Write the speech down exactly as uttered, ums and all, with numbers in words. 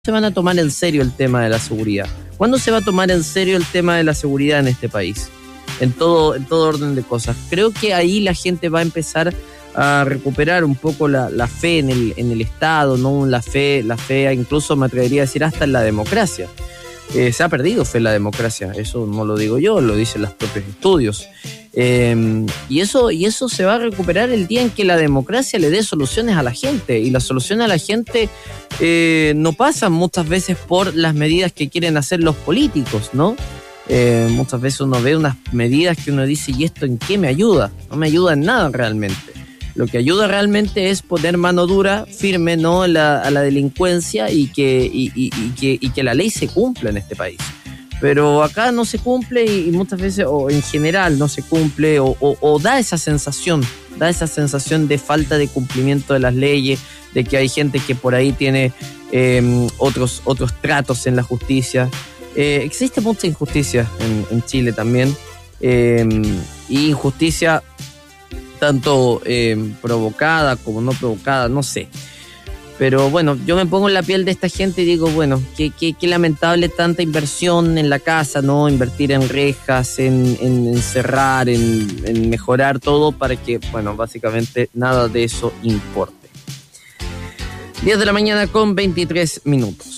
se van a tomar en serio el tema de la seguridad? ¿Cuándo se va a tomar en serio el tema de la seguridad en este país? En todo, en todo orden de cosas. Creo que ahí la gente va a empezar a recuperar un poco la, la fe en el, en el Estado, ¿no? La fe, la fe, incluso me atrevería a decir hasta en la democracia. Eh, se ha perdido fe en la democracia, eso no lo digo yo, lo dicen los propios estudios. Eh, y eso, y eso se va a recuperar el día en que la democracia le dé soluciones a la gente. Y las soluciones a la gente eh, no pasan muchas veces por las medidas que quieren hacer los políticos, ¿no? Eh, muchas veces uno ve unas medidas que uno dice, ¿y esto en qué me ayuda? No me ayuda en nada realmente. Lo que ayuda realmente es poner mano dura, firme, ¿no? la, a la delincuencia y que, y, y, y, que, y que la ley se cumpla en este país. Pero acá no se cumple y, y muchas veces, o en general no se cumple, o, o, o da esa sensación, da esa sensación de falta de cumplimiento de las leyes, de que hay gente que por ahí tiene eh, otros, otros tratos en la justicia. Eh, existe mucha injusticia en, en Chile también, eh, y injusticia tanto eh, provocada como no provocada, no sé. Pero bueno, yo me pongo en la piel de esta gente y digo, bueno, qué, qué, qué lamentable tanta inversión en la casa, ¿no? Invertir en rejas, en, en encerrar, en, en mejorar todo para que, bueno, básicamente nada de eso importe. diez de la mañana con veintitrés minutos.